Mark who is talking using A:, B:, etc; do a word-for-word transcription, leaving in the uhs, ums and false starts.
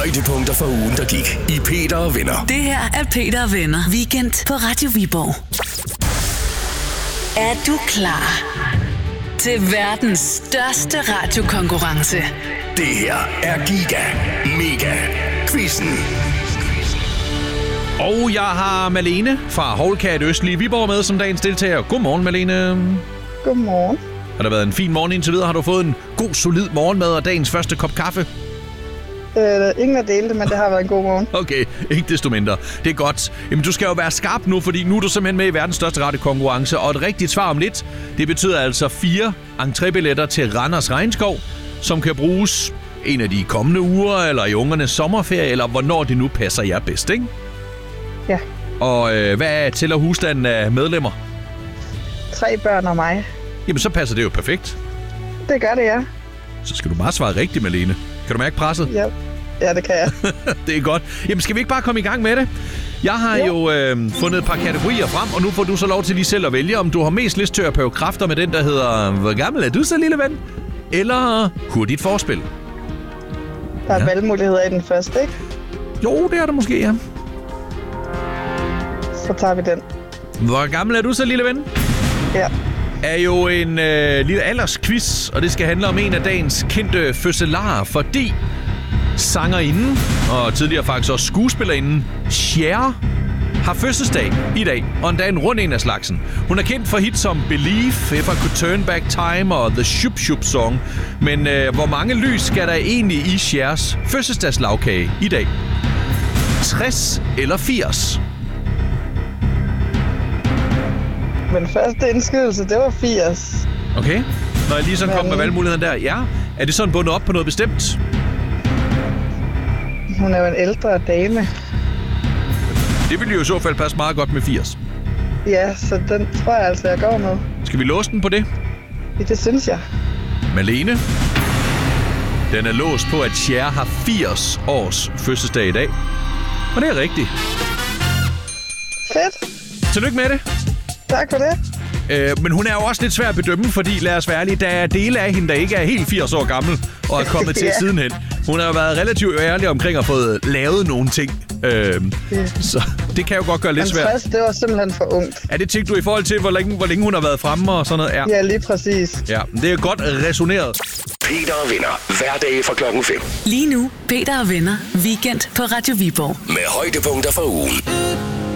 A: Højdepunkter for ugen, der gik i Peter og Venner.
B: Det her er Peter og Venner. Weekend på Radio Viborg. Er du klar til verdens største radiokonkurrence?
A: Det her er Giga Mega Quizzen.
C: Og jeg har Malene fra Hovlkat Østlige Viborg med som dagens deltager. Godmorgen, Malene.
D: Godmorgen.
C: Har det været en fin morgen indtil videre? Har du fået en god, solid morgenmad og dagens første kop kaffe?
D: Øh, ingen har delt det, men det har været en god morgen.
C: Okay, ikke desto mindre. Det er godt. Jamen, du skal jo være skarp nu, fordi nu er du simpelthen med i verdens største radiokonkurrence. Og et rigtigt svar om lidt, det betyder altså fire entrébilletter til Randers Regnskov, som kan bruges en af de kommende uger, eller i ungernes sommerferie, eller hvornår det nu passer jer bedst, ikke?
D: Ja.
C: Og øh, hvad tæller husstanden af medlemmer?
D: Tre børn og mig.
C: Jamen, så passer det jo perfekt.
D: Det gør det, ja.
C: Så skal du bare svare rigtigt, Malene. Kan du mærke presset?
D: Ja, ja det kan jeg.
C: Det er godt. Jamen, skal vi ikke bare komme i gang med det? Jeg har ja. jo øh, fundet et par kategorier frem, og nu får du så lov til lige selv at vælge, om du har mest lyst til at prøve kræfter med den, der hedder Hvor gammel er du så, lille ven? Eller Hurtigt forspil.
D: Der er
C: ja.
D: valgmuligheder i den første, ikke?
C: Jo, det er der måske, ja.
D: Så tager vi den.
C: Hvor gammel er du så, lille ven?
D: Ja.
C: Er jo en øh, lille aldersquiz, og det skal handle om en af dagens kendte fødselarer, fordi sangerinden og tidligere faktisk også skuespillerinden Cher har fødselsdag i dag, og endda en rund en af slagsen. Hun er kendt for hits som Believe, If I Could Turn Back Time og The Shoop Shoop Song. Men øh, hvor mange lys skal der egentlig i Chers fødselsdagslagkage i dag? tres eller firs?
D: Men første indskydelse, det var firs.
C: Okay. Når jeg lige sådan kom
D: Men...
C: med valgmuligheden der, ja. Er det sådan bundet op på noget bestemt?
D: Hun er jo en ældre dame.
C: Det ville jo i så fald passe meget godt med firs.
D: Ja, så den tror jeg altså, jeg går med.
C: Skal vi låse den på det?
D: Ja, det synes jeg.
C: Malene? Den er låst på, at Cher har firs års fødselsdag i dag. Og det er rigtigt.
D: Fedt.
C: Tillykke med det.
D: Tak for det.
C: Øh, men hun er jo også lidt svær at bedømme, fordi lad os være ærlige, der er dele af hende, der ikke er helt firs år gammel og er kommet til ja. sidenhen. Hun har jo været relativt ærlig omkring at få lavet nogle ting. Øh, ja. Så det kan jo godt gøre lidt svært.
D: halvtreds, det var simpelthen for ungt.
C: Er det tænkt du i forhold til, hvor længe, hvor længe hun har været fremme og sådan noget? Ja,
D: ja lige præcis.
C: Ja, det er godt resoneret.
A: Peter og Venner. Hverdag fra klokken fem.
B: Lige nu, Peter og Venner. Weekend på Radio Viborg.
A: Med højdepunkter for ugen.